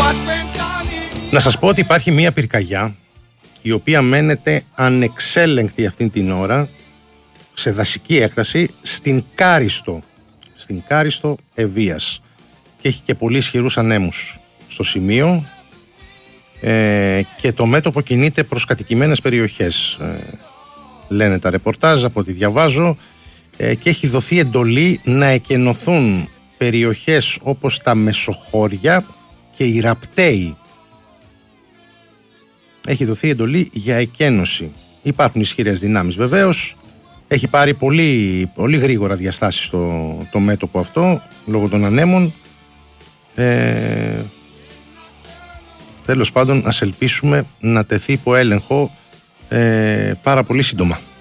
Να σας πω ότι υπάρχει μία πυρκαγιά η οποία μένεται ανεξέλεγκτη αυτή την ώρα σε δασική έκταση στην Κάριστο Ευβοίας και έχει και πολύ ισχυρούς ανέμους στο σημείο και το μέτωπο κινείται προς κατοικημένες περιοχές, λένε τα ρεπορτάζ από ό,τι διαβάζω, και έχει δοθεί εντολή να εκενωθούν περιοχές όπως τα Μεσοχώρια και οι Ραπτέοι. Έχει δοθεί εντολή για εκένωση. Υπάρχουν ισχυρές δυνάμεις βεβαίως. Έχει πάρει πολύ, πολύ γρήγορα διαστάσεις το μέτωπο αυτό λόγω των ανέμων. Τέλος πάντων, ας ελπίσουμε να τεθεί υπό έλεγχο πάρα πολύ σύντομα.